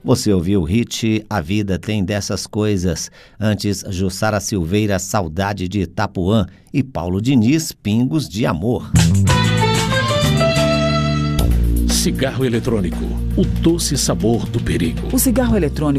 Você ouviu o hit A Vida Tem Dessas Coisas. Antes, Jussara Silveira, Saudade de Itapuã. E Paulo Diniz, Pingos de Amor. Cigarro eletrônico, o doce sabor do perigo. O cigarro eletrônico